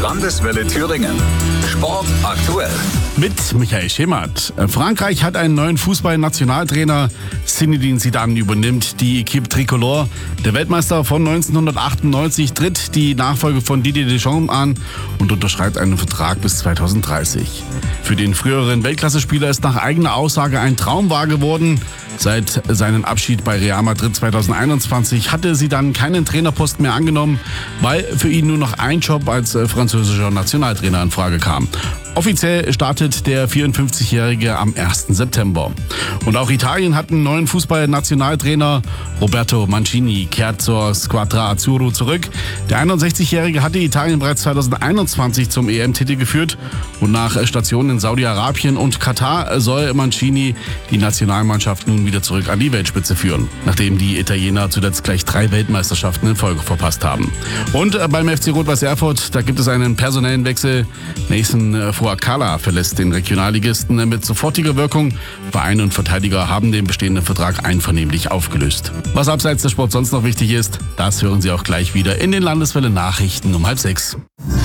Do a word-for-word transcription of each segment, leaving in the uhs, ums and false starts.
Landeswelle Thüringen. Sport aktuell. Mit Michael Schemert. Frankreich hat einen neuen Fußball-Nationaltrainer. Zinedine Zidane übernimmt die Équipe Tricolore. Der Weltmeister von neunzehnhundertachtundneunzig tritt die Nachfolge von Didier Deschamps an und unterschreibt einen Vertrag bis zweitausenddreißig. Für den früheren Weltklasse-Spieler ist nach eigener Aussage ein Traum wahr geworden. Seit seinem Abschied bei Real Madrid zweitausendeinundzwanzig hatte Zidane keinen Trainerposten mehr angenommen, weil für ihn nur noch ein Job als französischer Nationaltrainer in Frage kam. Offiziell startet der vierundfünfzigjährige am ersten September. Und auch Italien hat einen neuen Fußball-Nationaltrainer. Roberto Mancini kehrt zur Squadra Azzurro zurück. Der einundsechzigjährige hatte Italien bereits zweitausendeinundzwanzig zum E M-Titel geführt. Und nach Stationen in Saudi-Arabien und Katar soll Mancini die Nationalmannschaft nun wieder zurück an die Weltspitze führen, nachdem die Italiener zuletzt gleich drei Weltmeisterschaften in Folge verpasst haben. Und beim F C Rot-Weiß Erfurt, da gibt es einen personellen Wechsel. Nathan Fuakala verlässt den Regionalligisten mit sofortiger Wirkung. Verein und Verteidiger haben den bestehenden Vertrag einvernehmlich aufgelöst. Was abseits des Sports sonst noch wichtig ist, das hören Sie auch gleich wieder in den Landeswelle-Nachrichten um halb sechs.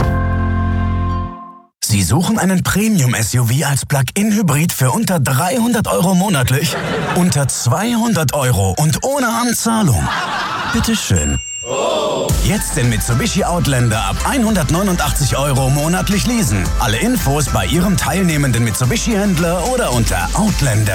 Sie suchen einen Premium-S U V als Plug-in-Hybrid für unter dreihundert Euro monatlich? Unter zweihundert Euro und ohne Anzahlung? Bitteschön. Jetzt den Mitsubishi Outlander ab hundertneunundachtzig Euro monatlich leasen. Alle Infos bei Ihrem teilnehmenden Mitsubishi-Händler oder unter outlander